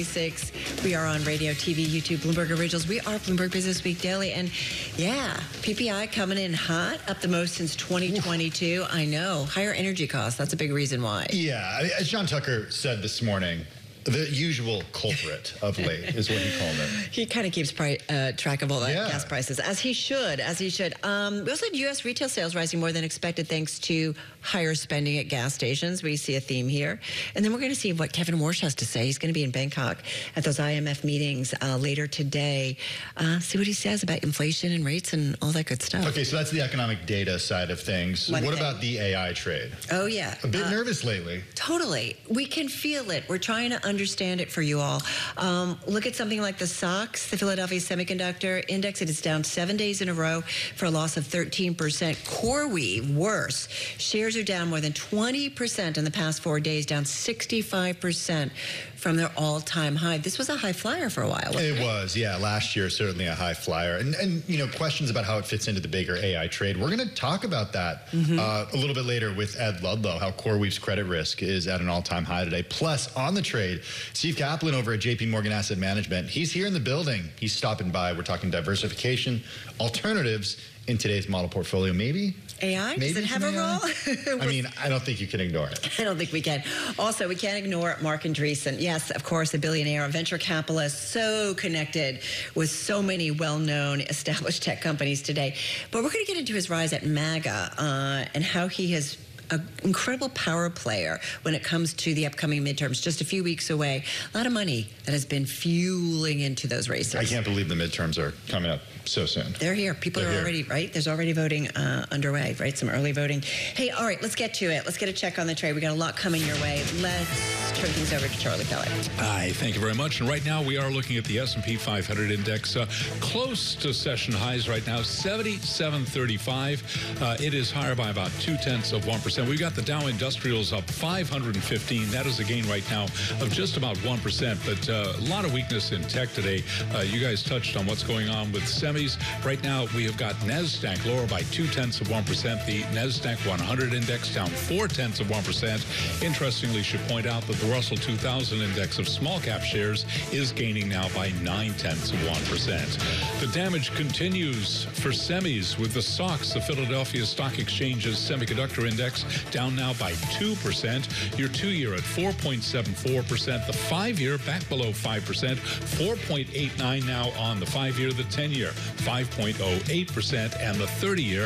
We are on radio, TV, YouTube, Bloomberg Originals. We are Bloomberg Business Week Daily. And yeah, PPI coming in hot, up the most since 2022. I know. Higher energy costs. That's a big reason why. Yeah. As John Tucker said this morning, the usual culprit of late is what he called it. He kind of keeps track of all that gas prices, as he should, We also had U.S. retail sales rising more than expected thanks to higher spending at gas stations. We see a theme here. And then we're going to see what Kevin Warsh has to say. He's going to be in Bangkok at those IMF meetings later today. See what he says about inflation and rates and all that good stuff. Okay, so that's the economic data side of things. What about the AI trade? Oh, yeah. A bit nervous lately. Totally. We can feel it. We're trying to understand it for you all. Look at something like the SOX, the Philadelphia Semiconductor Index. It is down 7 days in a row for a loss of 13%. CoreWeave, worse. Shares are down more than 20% in the past 4 days, down 65% from their all-time high. This was a high flyer for a while, wasn't it? It was, yeah. Last year, certainly a high flyer. And you know, questions about how it fits into the bigger AI trade. We're going to talk about that a little bit later with Ed Ludlow, how CoreWeave's credit risk is at an all-time high today. Plus, on the trade, Steve Kaplan over at JP Morgan Asset Management. He's here in the building. He's stopping by. We're talking diversification, alternatives in today's model portfolio. Maybe AI? Does it have a role? I mean, I don't think you can ignore it. I don't think we can. Also, we can't ignore Marc Andreessen. Yes, of course, a billionaire, a venture capitalist, so connected with so many well-known established tech companies today. But we're going to get into his rise at MAGA and how he has an incredible power player when it comes to the upcoming midterms, just a few weeks away. A lot of money that has been fueling into those races. I can't believe the midterms are coming up so soon. They're here. People are already, right? There's already voting underway, right? Some early voting. Hey, all right, let's get to it. Let's get a check on the trade. We got a lot coming your way. Let's turn things over to Charlie Pellet. Hi, thank you very much. And right now we are looking at the S&P 500 index, close to session highs right now, 77.35. It is higher by about 0.2%. We've got the Dow Industrials up 515. That is a gain right now of just about 1%. But a lot of weakness in tech today. You guys touched on what's going on with semis. Right now, we have got NASDAQ lower by 0.2%. The NASDAQ 100 index down 0.4%. Interestingly, should point out that the Russell 2000 index of small cap shares is gaining now by 0.9%. The damage continues for semis with the SOX, the Philadelphia Stock Exchange's semiconductor index, down now by 2%. Your 2-year at 4.74%. The 5-year back below 5%. 4.89 now on the 5-year. The 10-year 5.08%, and the 30-year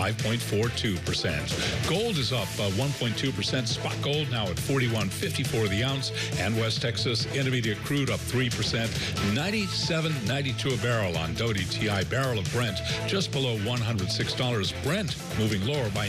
5.42%. Gold is up 1.2%. Spot gold now at $41.54 the ounce, and West Texas Intermediate crude up 3%. 97.92 a barrel on WTI. Barrel of Brent just below $106. Brent moving lower by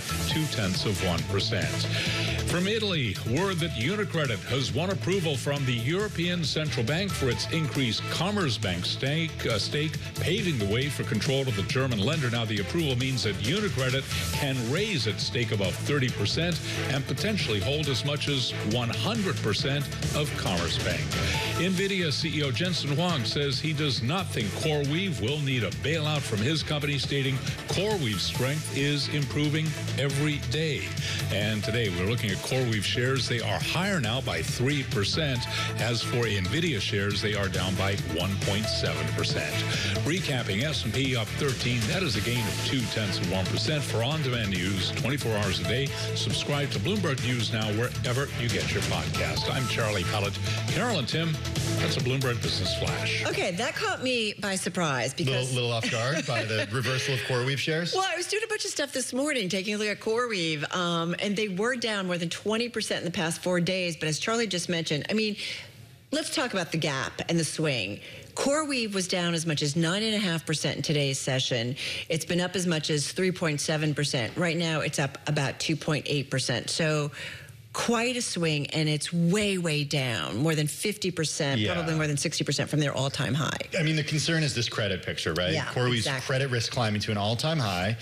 0.2%. From Italy, word that UniCredit has won approval from the European Central Bank for its increased Commerzbank stake, paving the way for control of the German lender. Now, the approval means that UniCredit can raise its stake above 30% and potentially hold as much as 100% of Commerzbank. NVIDIA CEO Jensen Huang says he does not think CoreWeave will need a bailout from his company, stating CoreWeave's strength is improving every day. And today, we're looking at CoreWeave shares. They are higher now by 3%. As for NVIDIA shares, they are down by 1.7%. Recapping, S&P up 13. That is a gain of 0.2%. For on-demand news 24 hours a day, subscribe to Bloomberg News Now wherever you get your podcast. I'm Charlie Pellet. Carol and Tim, that's a Bloomberg Business Flash. Okay, that caught me by surprise because little off guard by the reversal of CoreWeave shares. Well, I was doing a bunch of stuff this morning, taking a look at CoreWeave, and they were down more than 20% in the past 4 days. But as Charlie just mentioned, I mean, let's talk about the gap and the swing. CoreWeave was down as much as 9.5% in today's session. It's been up as much as 3.7%. Right now, it's up about 2.8%. So quite a swing, and it's way, way down, more than 50%, probably more than 60% from their all-time high. I mean, the concern is this credit picture, right? Yeah, CoreWeave's credit risk climbing to an all-time high.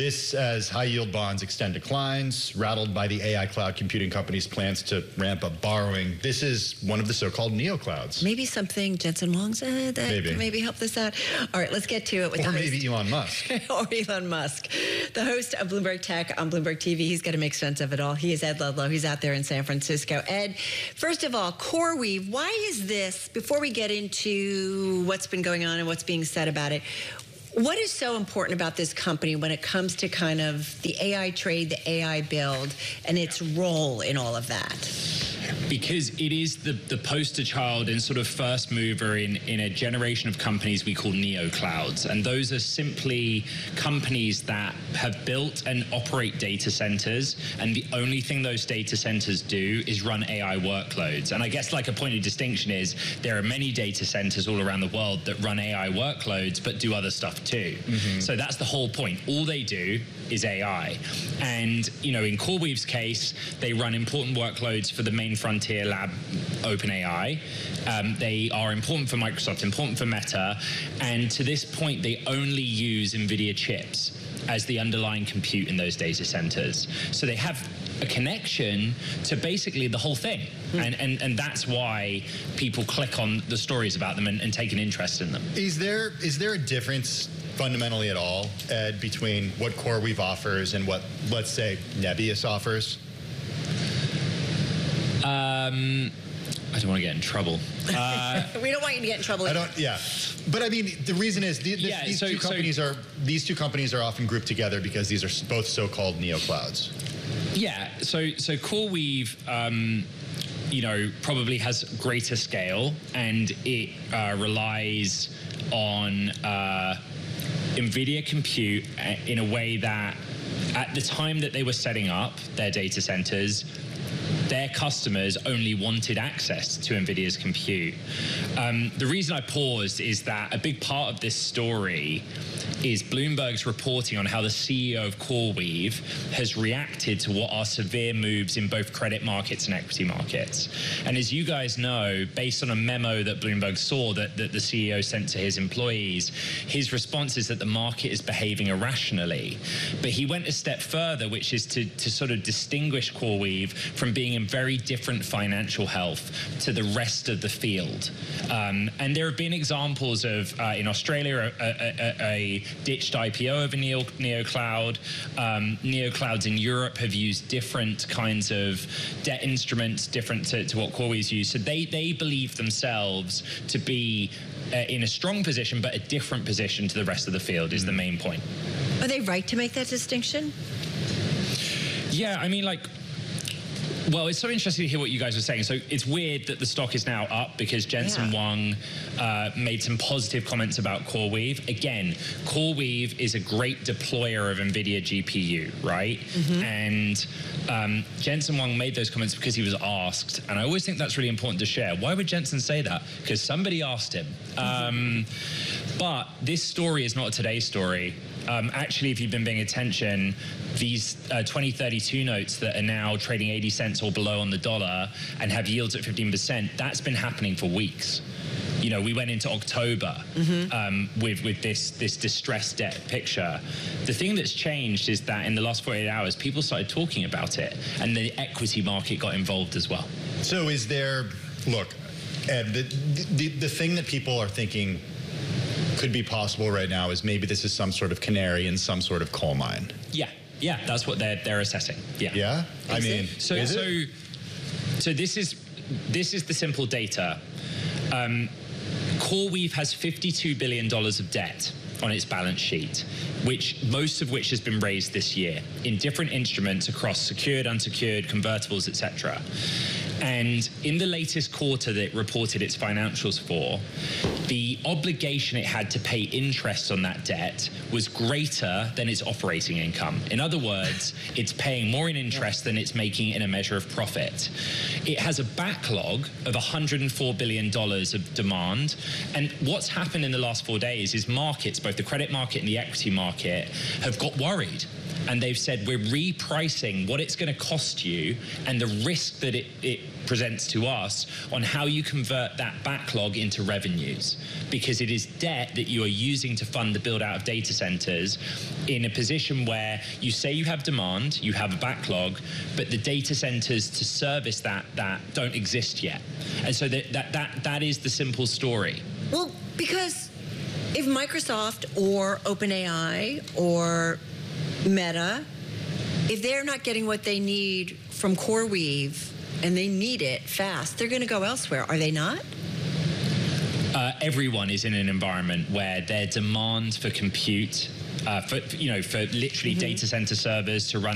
This as high-yield bonds extend declines, rattled by the AI cloud computing company's plans to ramp up borrowing. This is one of the so-called neoclouds. Maybe something Jensen Huang said that could maybe help this out. All right, let's get to it. With or maybe Elon Musk. Or Elon Musk. The host of Bloomberg Tech on Bloomberg TV. He's going to make sense of it all. He is Ed Ludlow. He's out there in San Francisco. Ed, first of all, CoreWeave, why is this, before we get into what's been going on and what's being said about it, what is so important about this company when it comes to kind of the AI trade, the AI build, and its role in all of that? Because it is the poster child and sort of first mover in a generation of companies we call neoclouds. And those are simply companies that have built and operate data centers. And the only thing those data centers do is run AI workloads. And I guess like a point of distinction is there are many data centers all around the world that run AI workloads, but do other stuff too. So that's the whole point. All they do is AI. And, you know, in CoreWeave's case, they run important workloads for the main frontier lab, OpenAI. They are important for Microsoft, important for Meta. And to this point, they only use NVIDIA chips as the underlying compute in those data centers. So they have a connection to basically the whole thing. And that's why people click on the stories about them and take an interest in them. Is there a difference fundamentally at all, Ed, between what CoreWeave offers and what, let's say, Nebius offers? I don't want to get in trouble. We don't want you to get in trouble. Yeah. But I mean, the reason is these two companies are often grouped together because these are both so-called neoclouds. Yeah. So CoreWeave, you know, probably has greater scale, and it relies on NVIDIA compute in a way that at the time that they were setting up their data centers, their customers only wanted access to NVIDIA's compute. The reason I paused is that a big part of this story is Bloomberg's reporting on how the CEO of CoreWeave has reacted to what are severe moves in both credit markets and equity markets. And as you guys know, based on a memo that Bloomberg saw that the CEO sent to his employees, his response is that the market is behaving irrationally. But he went a step further, which is to sort of distinguish CoreWeave from being in very different financial health to the rest of the field. And there have been examples of, in Australia, a ditched IPO of a neocloud. Neoclouds in Europe have used different kinds of debt instruments, different to what CoreWeave's used. So they believe themselves to be in a strong position, but a different position to the rest of the field is the main point. Are they right to make that distinction? Yeah, I mean, like, well, it's so interesting to hear what you guys are saying. So it's weird that the stock is now up because Jensen Huang made some positive comments about CoreWeave. Again, CoreWeave is a great deployer of NVIDIA GPU, right? And Jensen Huang made those comments because he was asked. And I always think that's really important to share. Why would Jensen say that? Because somebody asked him. But this story is not a Today story. Actually, if you've been paying attention, these 2032 notes that are now trading 80 cents or below on the dollar and have yields at 15%, that's been happening for weeks. You know, we went into October with this distressed debt picture. The thing that's changed is that in the last 48 hours, people started talking about it, and the equity market got involved as well. So is there, look, Ed, the thing that people are thinking could be possible right now is maybe this is some sort of canary in some sort of coal mine. Yeah, that's what they're assessing. Yeah. I mean, so this is the simple data. CoreWeave has $52 billion of debt on its balance sheet, most of which has been raised this year in different instruments across secured, unsecured, convertibles, etc. And in the latest quarter that it reported its financials for, the obligation it had to pay interest on that debt was greater than its operating income. In other words, it's paying more in interest than it's making in a measure of profit. It has a backlog of $104 billion of demand. And what's happened in the last 4 days is markets, both the credit market and the equity market, have got worried. and they've said we're repricing what it's going to cost you and the risk that it presents to us on how you convert that backlog into revenues, because it is debt that you are using to fund the build out of data centers in a position where you say you have demand, you have a backlog, but the data centers to service that don't exist yet. And so that is the simple story. Well, because if Microsoft or OpenAI or Meta, if they're not getting what they need from CoreWeave and they need it fast, they're going to go elsewhere, are they not? Everyone is in an environment where their demand for compute, for literally data center servers to run